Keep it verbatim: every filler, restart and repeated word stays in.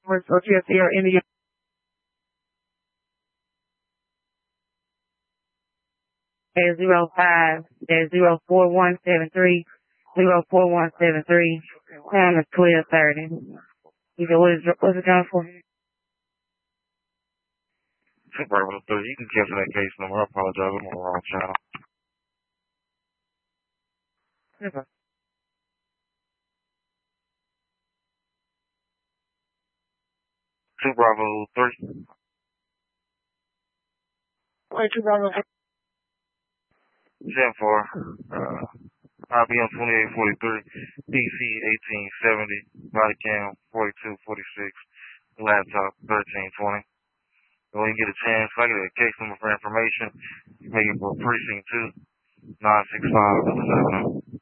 O T S Sierra India. At zero five at zero four one seven three zero four one seven three. Time is twelve thirty. You know what is what's it down for? Bravo three, you can cancel that case number. I apologize, I'm on the wrong channel. Okay. Two Bravo three. Wait, two Bravo three. ten four. Uh, I B M twenty-eight forty-three, P C eighteen seventy, body cam forty-two forty-six, laptop thirteen twenty. When you get a chance, if I get a case number for information, you make it for precinct two, nine six five seven.